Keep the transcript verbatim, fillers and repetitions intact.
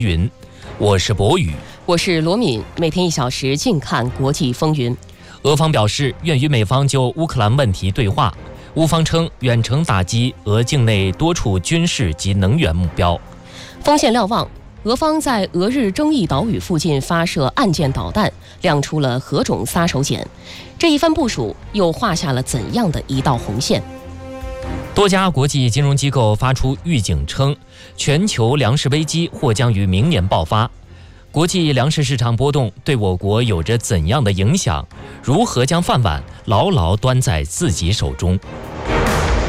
云，我是博宇， 我是罗敏，每天一小时静看国际风云。 俄方表示愿与美方就乌克兰问题对话，乌方称远程打击俄境内多处军事及能源目标。 锋线瞭望，俄方在俄日争议岛屿附近发射岸舰导弹，亮出了何种杀手锏？这一番部署又画下了怎样的一道红线？ 多家国际金融机构发出预警称，全球粮食危机或将于明年爆发。国际粮食市场波动对我国有着怎样的影响？如何将饭碗牢牢端在自己手中？